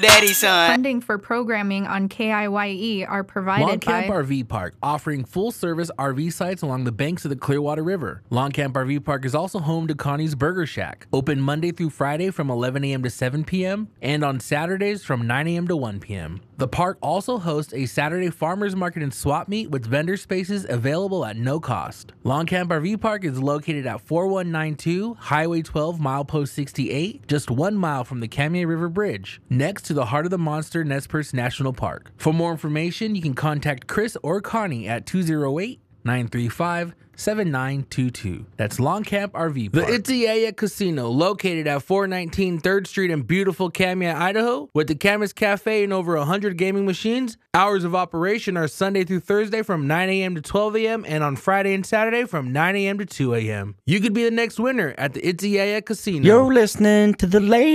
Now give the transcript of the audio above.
Daddy son. Funding for programming on KIYE are provided by Longcamp RV Park, offering full-service RV sites along the banks of the Clearwater River. Longcamp RV Park is also home to Connie's Burger Shack, open Monday through Friday from 11 a.m. to 7 p.m. and on Saturdays from 9 a.m. to 1 p.m. The park also hosts a Saturday farmers market and swap meet with vendor spaces available at no cost. Longcamp RV Park is located at 4192 Highway 12, milepost 68, just 1 mile from the Kamiah River Bridge, next to the Heart of the Monster Nez Perce National Park. For more information, you can contact Chris or Connie at 208-935-7922. That's Longcamp RV Park. The Itziaya Casino, located at 419 3rd Street in beautiful Kamiah, Idaho, with the Camas Cafe and over 100 gaming machines. Hours of operation are Sunday through Thursday from 9 a.m. to 12 a.m. and on Friday and Saturday from 9 a.m. to 2 a.m. You could be the next winner at the Itziaya Casino. You're listening to the